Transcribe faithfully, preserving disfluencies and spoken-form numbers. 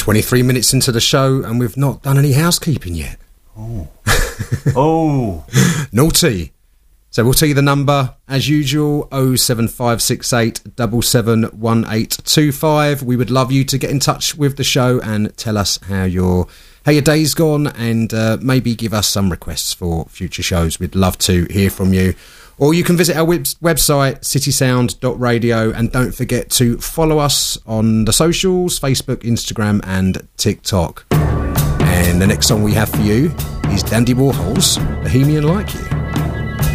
twenty-three minutes into the show and we've not done any housekeeping yet. Oh. Oh. Naughty. So we'll tell you the number, as usual, oh seven five six eight seven seven one eight two five. We would love you to get in touch with the show and tell us how your how your day's gone, and uh, maybe give us some requests for future shows. We'd love to hear from you. Or you can visit our web- website, city sound dot radio, and don't forget to follow us on the socials, Facebook, Instagram and TikTok. And the next song we have for you is Dandy Warhol's Bohemian Like You.